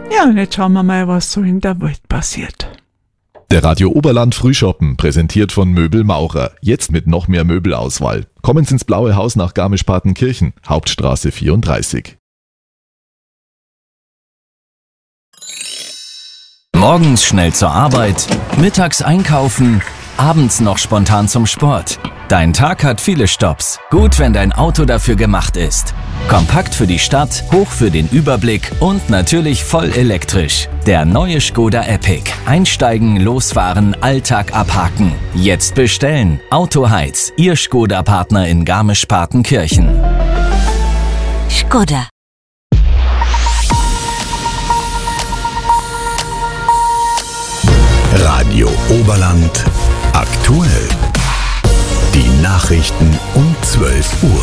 Ja, und jetzt schauen wir mal, was so in der Welt passiert. Der Radio Oberland Frühschoppen, präsentiert von Möbel Maurer. Jetzt mit noch mehr Möbelauswahl. Kommen Sie ins Blaue Haus nach Garmisch-Partenkirchen, Hauptstraße 34. Morgens schnell zur Arbeit, mittags einkaufen, abends noch spontan zum Sport. Dein Tag hat viele Stopps. Gut, wenn dein Auto dafür gemacht ist. Kompakt für die Stadt, hoch für den Überblick und natürlich voll elektrisch. Der neue Škoda Epic. Einsteigen, losfahren, Alltag abhaken. Jetzt bestellen. Autoheiz, Ihr Škoda-Partner in Garmisch-Partenkirchen. Škoda. Radio Oberland aktuell. Die Nachrichten um 12 Uhr.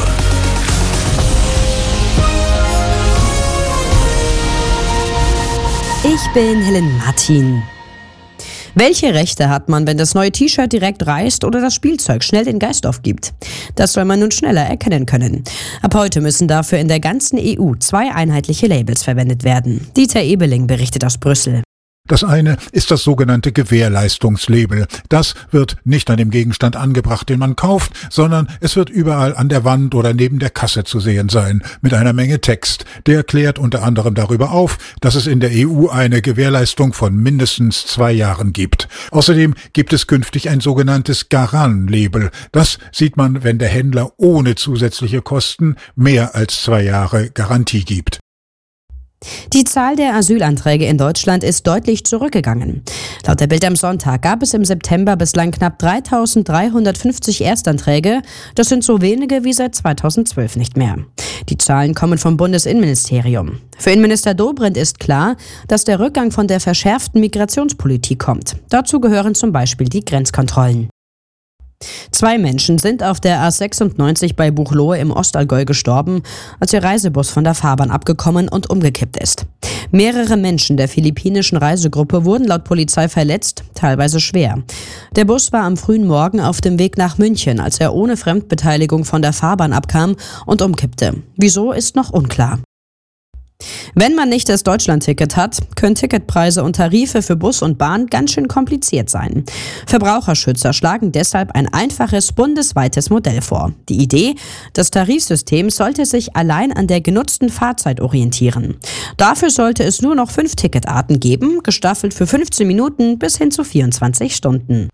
Ich bin Helen Martin. Welche Rechte hat man, wenn das neue T-Shirt direkt reißt oder das Spielzeug schnell den Geist aufgibt? Das soll man nun schneller erkennen können. Ab heute müssen dafür in der ganzen EU 2 einheitliche Labels verwendet werden. Dieter Ebeling berichtet aus Brüssel. Das eine ist das sogenannte Gewährleistungslabel. Das wird nicht an dem Gegenstand angebracht, den man kauft, sondern es wird überall an der Wand oder neben der Kasse zu sehen sein, mit einer Menge Text. Der klärt unter anderem darüber auf, dass es in der EU eine Gewährleistung von mindestens 2 Jahren gibt. Außerdem gibt es künftig ein sogenanntes Garant-Label. Das sieht man, wenn der Händler ohne zusätzliche Kosten mehr als 2 Jahre Garantie gibt. Die Zahl der Asylanträge in Deutschland ist deutlich zurückgegangen. Laut der Bild am Sonntag gab es im September bislang knapp 3.350 Erstanträge. Das sind so wenige wie seit 2012 nicht mehr. Die Zahlen kommen vom Bundesinnenministerium. Für Innenminister Dobrindt ist klar, dass der Rückgang von der verschärften Migrationspolitik kommt. Dazu gehören zum Beispiel die Grenzkontrollen. 2 Menschen sind auf der A96 bei Buchloe im Ostallgäu gestorben, als ihr Reisebus von der Fahrbahn abgekommen und umgekippt ist. Mehrere Menschen der philippinischen Reisegruppe wurden laut Polizei verletzt, teilweise schwer. Der Bus war am frühen Morgen auf dem Weg nach München, als er ohne Fremdbeteiligung von der Fahrbahn abkam und umkippte. Wieso ist noch unklar. Wenn man nicht das Deutschlandticket hat, können Ticketpreise und Tarife für Bus und Bahn ganz schön kompliziert sein. Verbraucherschützer schlagen deshalb ein einfaches bundesweites Modell vor. Die Idee, das Tarifsystem sollte sich allein an der genutzten Fahrzeit orientieren. Dafür sollte es nur noch 5 Ticketarten geben, gestaffelt für 15 Minuten bis hin zu 24 Stunden.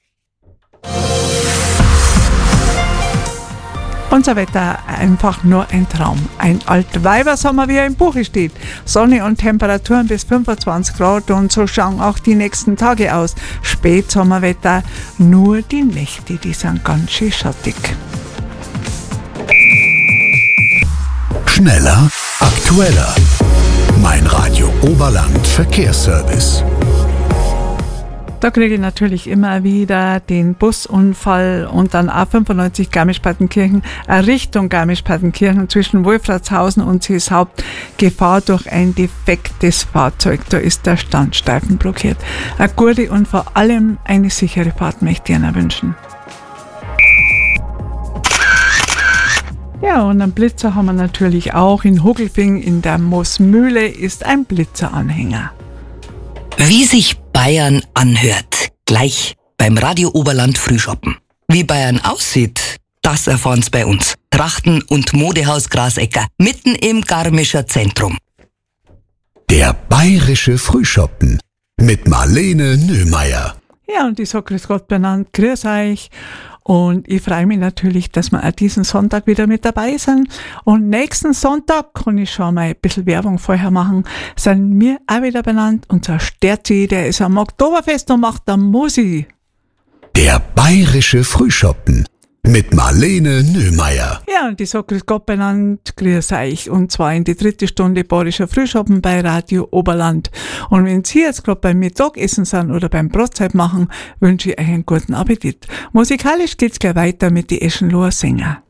Unser Wetter einfach nur ein Traum. Ein Altweibersommer, wie er im Buche steht. Sonne und Temperaturen bis 25 Grad und so schauen auch die nächsten Tage aus. Spätsommerwetter, nur die Nächte, die sind ganz schön schattig. Schneller, aktueller. Mein Radio Oberland Verkehrsservice. Da kriege ich natürlich immer wieder den Busunfall und dann A95 Garmisch-Partenkirchen, Richtung Garmisch-Partenkirchen zwischen Wolfratshausen und Seeshaupt, Gefahr durch ein defektes Fahrzeug. Da ist der Standstreifen blockiert. Eine gute und vor allem eine sichere Fahrt möchte ich Ihnen wünschen. Ja, und einen Blitzer haben wir natürlich auch. In Huggelfing in der Moosmühle ist ein Blitzeranhänger. Wie sich Bayern anhört, gleich beim Radio Oberland Frühschoppen. Wie Bayern aussieht, das erfahren's bei uns. Trachten- und Modehaus Grasecker, mitten im Garmischer Zentrum. Der bayerische Frühschoppen mit Marlene Nöhmeier. Ja, und ich sage grüß Gott benannt, grüß euch. Und ich freue mich natürlich, dass wir auch diesen Sonntag wieder mit dabei sind. Und nächsten Sonntag kann ich schon mal ein bisschen Werbung vorher machen. Sind wir auch wieder benannt. Unser Sterzi, der ist am Oktoberfest und macht da Musik. Der bayerische Frühschoppen mit Marlene Nöhmeier. Ja, und ich sage grüß Gott benannt, grüß euch. Und zwar in die 3. Stunde bayerischer Frühschoppen bei Radio Oberland. Und wenn Sie jetzt gerade beim Mittagessen sind oder beim Brotzeit machen, wünsche ich euch einen guten Appetit. Musikalisch geht's gleich weiter mit die Eschenloher Sänger.